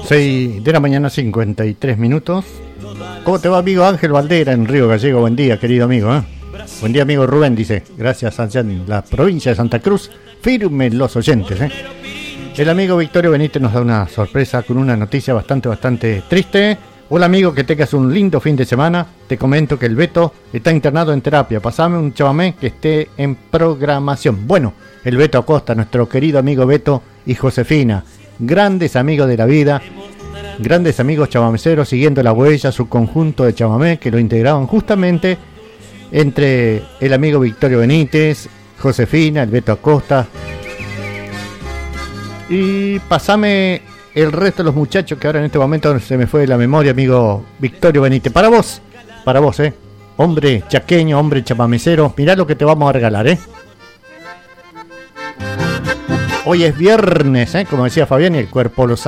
6 de la mañana, 53 minutos. ¿Cómo te va, amigo Ángel Valdera en Río Gallego? Buen día, querido amigo, ¿eh? Buen día, amigo Rubén, dice. Gracias, allá en la provincia de Santa Cruz. Firmes los oyentes, ¿eh? El amigo Victorio Benítez nos da una sorpresa con una noticia bastante triste. Hola, amigo, que tengas un lindo fin de semana. Te comento que el Beto está internado en terapia. Pasame un chamamé que esté en programación. Bueno, el Beto Acosta, nuestro querido amigo Beto y Josefina, grandes amigos de la vida, grandes amigos chamameceros, siguiendo la huella, su conjunto de chamamé que lo integraban justamente entre el amigo Victorio Benítez, Josefina, el Beto Acosta. Y pasame el resto de los muchachos que ahora en este momento se me fue de la memoria, amigo Victorio Benítez. Para vos, hombre chaqueño, hombre chamamecero, mirá lo que te vamos a regalar, ¿eh? Hoy es viernes, como decía Fabián, y el cuerpo lo sabe.